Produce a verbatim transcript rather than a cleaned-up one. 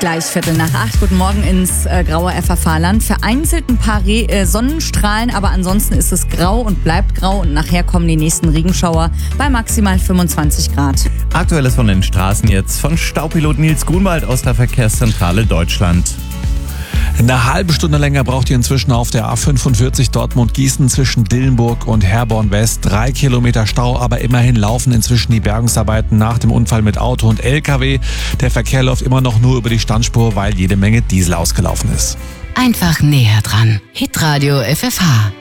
Gleich Viertel nach acht. Guten Morgen ins äh, graue F F H-Land. Vereinzelt ein paar Re- äh, Sonnenstrahlen, aber ansonsten ist es grau und bleibt grau. Und nachher kommen die nächsten Regenschauer bei maximal fünfundzwanzig Grad. Aktuelles von den Straßen jetzt von Staupilot Nils Grunwald aus der Verkehrszentrale Deutschland. Eine halbe Stunde länger braucht ihr inzwischen auf der A fünfundvierzig Dortmund-Gießen zwischen Dillenburg und Herborn West. Drei Kilometer Stau, aber immerhin laufen inzwischen die Bergungsarbeiten nach dem Unfall mit Auto und L K W. Der Verkehr läuft immer noch nur über die Standspur, weil jede Menge Diesel ausgelaufen ist. Einfach näher dran. Hitradio F F H.